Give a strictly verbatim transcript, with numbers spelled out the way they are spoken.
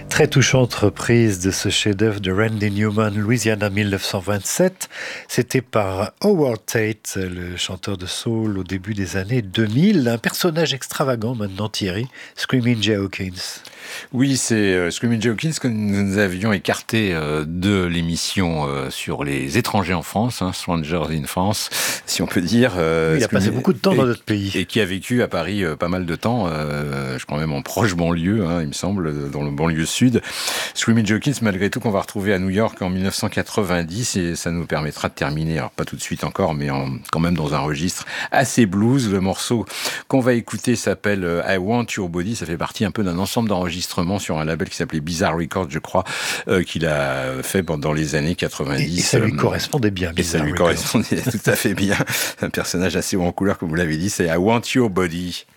Très touchante reprise de ce chef-d'œuvre de Randy Newman, Louisiana mille neuf cent vingt-sept. C'était par Howard Tate, le chanteur de soul au début des années deux mille. Un personnage extravagant maintenant, Thierry, Screaming Jay Hawkins. Oui, c'est euh, Screaming Jay Hawkins que nous avions écarté euh, de l'émission euh, sur les étrangers en France, hein, Strangers in France, si on peut dire. Euh, oui, il a passé beaucoup de temps et, dans notre pays. Et qui a vécu à Paris euh, pas mal de temps, euh, je crois même en proche banlieue, hein, il me semble, dans le banlieue sud. Screaming Jay Hawkins, malgré tout, qu'on va retrouver à New York en mille neuf cent quatre-vingt-dix, et ça nous permettra de terminer, alors pas tout de suite encore, mais en, quand même dans un registre assez blues. Le morceau qu'on va écouter s'appelle euh, I Want Your Body, ça fait partie un peu d'un ensemble d'enregistrements sur un label qui s'appelait Bizarre Records, je crois, euh, qu'il a fait pendant les années quatre-vingt-dix. Et, et ça lui euh, correspondait bien, Bizarre Et ça lui Records. correspondait tout à fait bien. Un personnage assez haut en couleur, comme vous l'avez dit, c'est I Want Your Body.